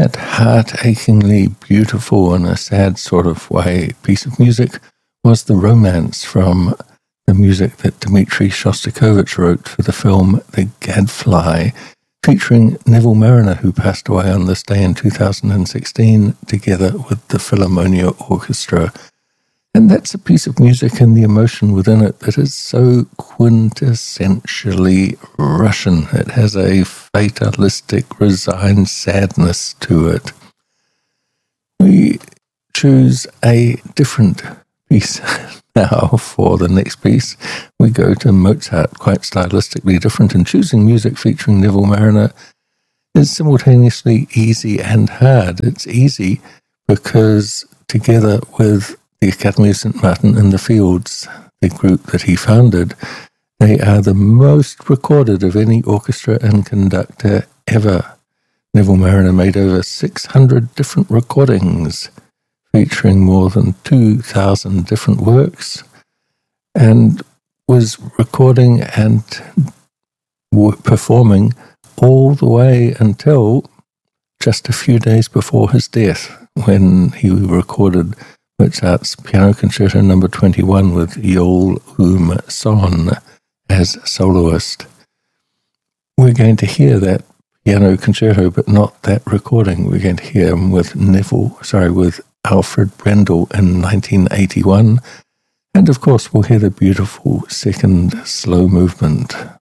That heart-achingly beautiful, in a sad sort of way, piece of music was The Romance from the music that Dmitri Shostakovich wrote for the film The Gadfly, featuring Neville Marriner, who passed away on this day in 2016, together with the Philharmonia Orchestra. And that's a piece of music and the emotion within it that is so quintessentially Russian. It has a fatalistic, resigned sadness to it. We choose a different piece now for the next piece. We go to Mozart, quite stylistically different, and choosing music featuring Neville Marriner is simultaneously easy and hard. It's easy because together with the Academy of St. Martin in the Fields, the group that he founded, they are the most recorded of any orchestra and conductor ever. Neville Marriner made over 600 different recordings featuring more than 2,000 different works, and was recording and performing all the way until just a few days before his death, when he recorded Mozart's Piano Concerto No. 21 with Yol Son as soloist. We're going to hear that piano concerto, but not that recording. We're going to hear him with Alfred Brendel in 1981. And of course, we'll hear the beautiful second slow movement